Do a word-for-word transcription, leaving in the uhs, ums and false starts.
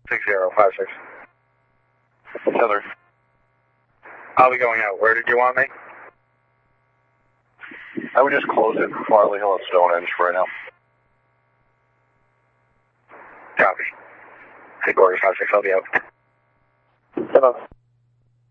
six zero five six. Heather. I'll be going out. Where did you want me? I would just close it. Farley Hill at Stonehenge for right now. Copy. Hey, Gorgeous five six, I'll be out. Hello.